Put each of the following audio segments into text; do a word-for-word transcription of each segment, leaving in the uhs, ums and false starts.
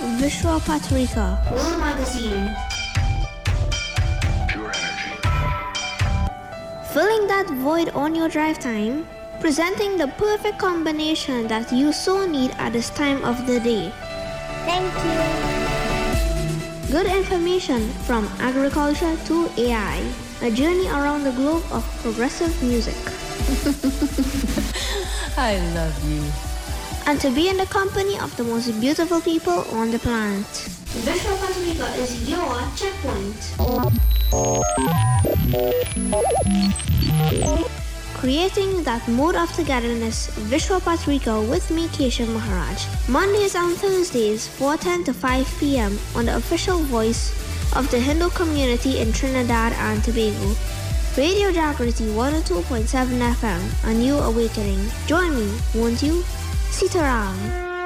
Vishwa Patrika, World Magazine. Pure energy. filling that void on your drive time, presenting the perfect combination that you so need at this time of the day. Thank you. Good information from agriculture to A I, a journey around the globe of progressive music. I love you. And to be in the company of the most beautiful people on the planet. Vishwa Patrika is your checkpoint. Creating that mood of togetherness, Vishwa Patrika with me, Keshav Maharaj. Mondays and Thursdays, four ten to five p.m. on the official voice of the Hindu community in Trinidad and Tobago. Radio Jagriti one oh two point seven F M, a new awakening. Join me, won't you? Sitaram.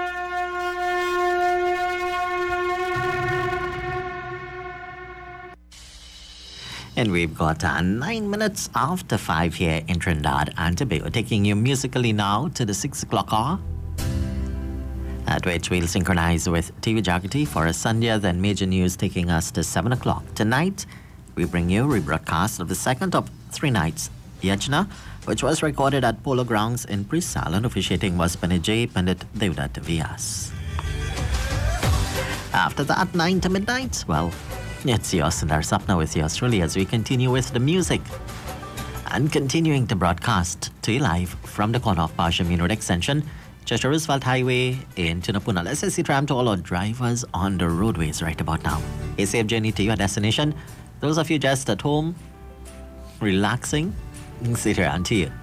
And we've got uh, nine minutes after five here in Trinidad and Tobago, taking you musically now to the six o'clock hour, at which we'll synchronize with T V Jagriti for a Sandhya, then major news taking us to seven o'clock. Tonight, we bring you a rebroadcast of the second of three nights, Yajna, which was recorded at Polo Grounds in Prisal, and officiating was Pandit J. Pandit Devdutt Vyas. After that, nine to midnight, well, it's yours and our Sapna with yours truly as we continue with the music. And continuing to broadcast to you live from the corner of Pasha Main Road Extension, Chester Roosevelt Highway in Tunapuna. Let's say tram to all our drivers on the roadways right about now. A safe journey to your destination. Those of you just at home, relaxing, sit around to you.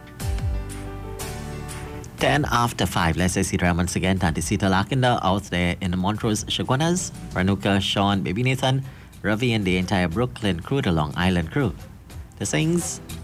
ten after five, let's say sit around once again. Tanti Sita Lakinda out there in the Montrose Shaguanas, Ranuka, Sean, Baby Nathan, Ravi and the entire Brooklyn crew, the Long Island crew. The sings